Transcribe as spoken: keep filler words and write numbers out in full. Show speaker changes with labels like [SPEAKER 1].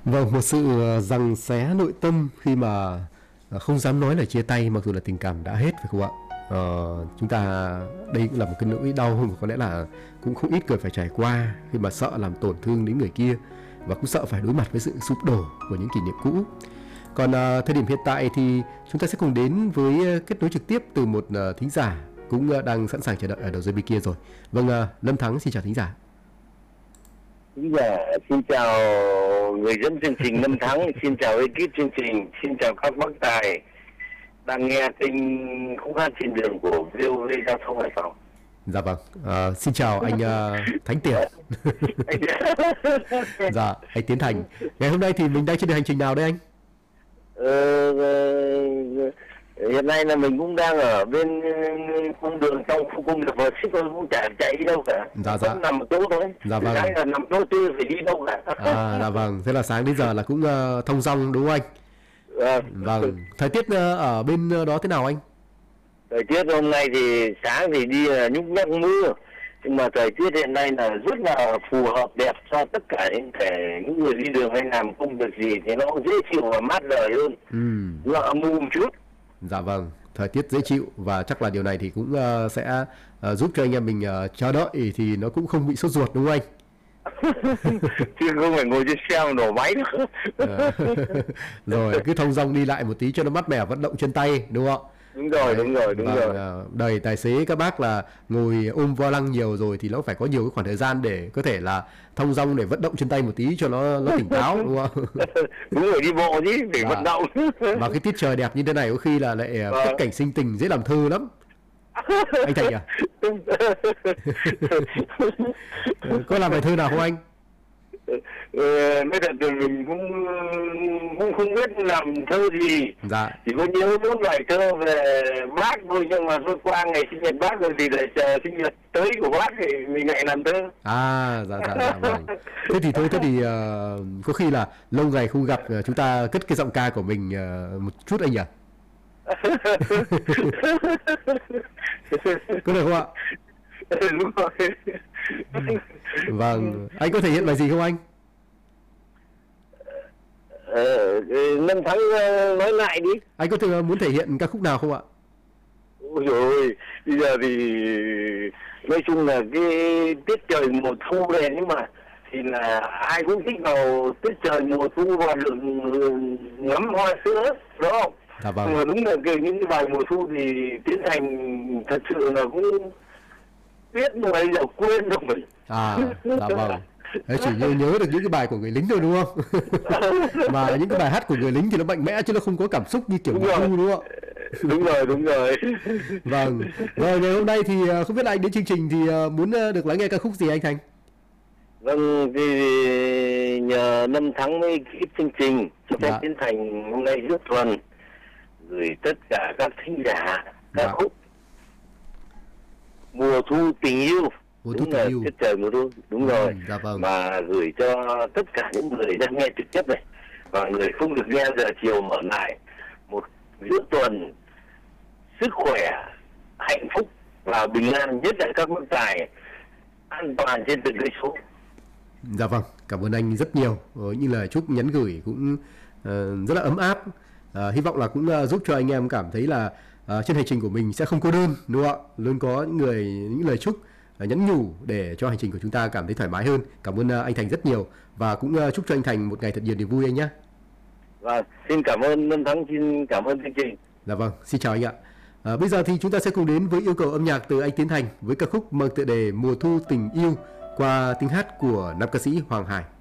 [SPEAKER 1] Vâng, một sự ờ, giằng xé nội tâm khi mà ờ, không dám nói lời chia tay mặc dù là tình cảm đã hết, phải không ạ? Ờ, chúng ta đây cũng là một cái nỗi đau mà có lẽ là cũng không ít người phải trải qua khi mà sợ làm tổn thương đến người kia và cũng sợ phải đối mặt với sự sụp đổ của những kỷ niệm cũ. Còn ờ, thời điểm hiện tại thì chúng ta sẽ cùng đến với ờ, kết nối trực tiếp từ một ờ, thính giả cũng ờ, đang sẵn sàng chờ đợi ở đầu dây bên kia rồi. Vâng, ờ, Lâm Thắng xin chào thính giả.
[SPEAKER 2] Xin chào, xin chào người dẫn chương trình Lâm Thắng, xin chào ekip chương trình, xin chào các bác tài đang nghe kênh khúc hát trên đường của vê o vê Giao thông Hải Phòng.
[SPEAKER 1] Dạ vâng, Ờ, xin chào anh ờ, Thánh Tiền. Dạ, anh Tiến Thành. Ngày hôm nay thì mình đang trên đường hành trình nào đây anh?
[SPEAKER 2] Ờ, ờ, hiện nay là mình cũng đang ở bên cung đường trong khu công nghiệp và ship cũng chả chạy đi đâu cả.
[SPEAKER 1] Dạ dạ.
[SPEAKER 2] Vẫn nằm ở chỗ thôi.
[SPEAKER 1] Dạ vâng.
[SPEAKER 2] Cái là nằm chỗ tư phải đi đâu cả.
[SPEAKER 1] À, dạ vâng, thế là sáng đến giờ là cũng ờ, thông dong đúng không anh?
[SPEAKER 2] Ờ,
[SPEAKER 1] Vâng, thời tiết ờ, ở bên ờ, đó thế nào anh?
[SPEAKER 2] Thời tiết hôm nay thì sáng thì đi là nhúc nhắc mưa, nhưng mà thời tiết hiện nay là rất là phù hợp đẹp cho tất cả những thể những người đi đường hay làm công việc gì thì nó dễ chịu và mát rượi hơn.
[SPEAKER 1] Ừ,
[SPEAKER 2] Nó âm u một chút.
[SPEAKER 1] dạ vâng, thời tiết dễ chịu và chắc là điều này thì cũng ờ, sẽ ờ, giúp cho anh em mình ờ, chờ đợi thì nó cũng không bị sốt ruột đúng không anh?
[SPEAKER 2] Chứ không phải ngồi trên xe mà nổ máy nữa.
[SPEAKER 1] Ờ, rồi cứ thông dong đi lại một tí cho nó mát mẻ, vận động chân tay đúng không ạ?
[SPEAKER 2] Đúng rồi,
[SPEAKER 1] Đấy,
[SPEAKER 2] đúng rồi, đúng
[SPEAKER 1] và
[SPEAKER 2] rồi.
[SPEAKER 1] à, đầy tài xế các bác là ngồi ôm vô lăng nhiều rồi thì nó phải có nhiều cái khoảng thời gian để có thể là thông dong để vận động chân tay một tí cho nó nó tỉnh táo đúng không?
[SPEAKER 2] Đúng rồi, đi bộ chứ, để
[SPEAKER 1] Dạ.
[SPEAKER 2] vận động.
[SPEAKER 1] Và cái tiết trời đẹp như thế này có khi là lại à,
[SPEAKER 2] Vâng.
[SPEAKER 1] khung cảnh sinh tình dễ làm thơ lắm. Anh Thành à? Ờ, có làm bài thơ nào không anh?
[SPEAKER 2] Ờ, nói thật là mình cũng cũng không biết làm thơ gì,
[SPEAKER 1] Dạ.
[SPEAKER 2] chỉ có nhớ một bài thơ về bác thôi, nhưng mà thôi qua ngày sinh nhật bác rồi thì lại chờ sinh nhật tới của bác thì mình lại làm thơ.
[SPEAKER 1] À, dạ dạ dạ vâng. Thế thì thôi, thế thì ờ, có khi là lâu ngày không gặp ờ, chúng ta cất cái giọng ca của mình ờ, một chút anh nhỉ? Có được không ạ?
[SPEAKER 2] Đúng rồi.
[SPEAKER 1] Vâng, anh có thể hiện bài gì không anh?
[SPEAKER 2] Ờ, Lâm Thắng ờ, nói lại đi.
[SPEAKER 1] Anh có thể muốn thể hiện ca khúc nào không ạ?
[SPEAKER 2] Ôi dồi ôi, bây giờ thì nói chung là cái tiết trời mùa thu này, nhưng mà thì là ai cũng thích vào tiết trời mùa thu và được ngắm hoa sữa, đúng không?
[SPEAKER 1] Dạ
[SPEAKER 2] Nhưng mà
[SPEAKER 1] vâng.
[SPEAKER 2] đúng là cái, những cái bài mùa thu thì Tiến Thành thật sự là cũng biết nhưng mà bây giờ quên rồi mình.
[SPEAKER 1] À, dạ vâng. Đấy, chỉ nhớ, nhớ được những cái bài của người lính thôi đúng không? Mà những cái bài hát của người lính thì nó mạnh mẽ chứ nó không có cảm xúc như kiểu
[SPEAKER 2] Đúng
[SPEAKER 1] mùa
[SPEAKER 2] rồi.
[SPEAKER 1] thu đúng không ạ?
[SPEAKER 2] Đúng rồi, đúng rồi.
[SPEAKER 1] Vâng. Rồi ngày hôm nay thì ờ, không biết là anh đến chương trình thì ờ, muốn ờ, được lắng nghe ca khúc gì anh Thành?
[SPEAKER 2] Vâng, thì nhờ Lâm Thắng với ekip chương trình cho phép
[SPEAKER 1] Dạ.
[SPEAKER 2] Tiến Thành hôm nay rất thuần gửi tất cả các thính giả ca
[SPEAKER 1] Dạ.
[SPEAKER 2] khúc Mùa thu tình yêu.
[SPEAKER 1] Mùa thu
[SPEAKER 2] Đúng
[SPEAKER 1] tình
[SPEAKER 2] là
[SPEAKER 1] yêu.
[SPEAKER 2] tiết trời mùa thu, đúng rồi.
[SPEAKER 1] Ừ, dạ vâng.
[SPEAKER 2] Mà gửi cho tất cả những người đang nghe trực tiếp này và người không được nghe giờ chiều mở lại một giữa tuần sức khỏe, hạnh phúc và bình an, nhất là các mức tài an toàn trên từng cây số.
[SPEAKER 1] Dạ vâng, cảm ơn anh rất nhiều với những lời chúc nhắn gửi cũng ờ, rất là ấm áp. Ờ, hy vọng là cũng ờ, giúp cho anh em cảm thấy là ờ, trên hành trình của mình sẽ không cô đơn đúng không ạ? Luôn có những người những lời chúc ờ, nhắn nhủ để cho hành trình của chúng ta cảm thấy thoải mái hơn. Cảm ơn ờ, anh Thành rất nhiều và cũng ờ, chúc cho anh Thành một ngày thật nhiều niềm vui anh nhé.
[SPEAKER 2] Và xin cảm ơn Lâm Thắng, xin cảm ơn chương trình.
[SPEAKER 1] Dạ vâng, xin chào anh ạ. À, bây giờ thì chúng ta sẽ cùng đến với yêu cầu âm nhạc từ anh Tiến Thành với ca khúc mang tựa đề Mùa thu tình yêu qua tiếng hát của nam ca sĩ Hoàng Hải.